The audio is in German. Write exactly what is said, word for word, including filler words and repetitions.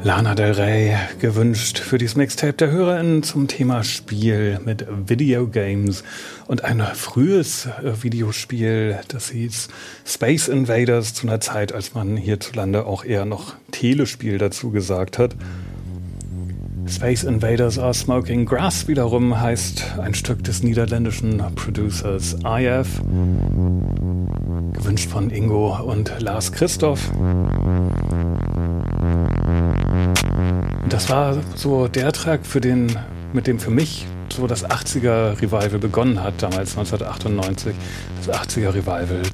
Lana Del Rey gewünscht für dieses Mixtape der HörerInnen zum Thema Spiel mit Videogames und ein frühes äh, Videospiel, das hieß Space Invaders, zu einer Zeit, als man hierzulande auch eher noch Telespiel dazu gesagt hat. Space Invaders Are Smoking Grass wiederum heißt ein Stück des niederländischen Producers I F, gewünscht von Ingo und Lars Christoph. Das war so der Track, für den, mit dem für mich so das achtziger Revival begonnen hat, damals neunzehnhundertachtundneunzig. Das achtziger Revival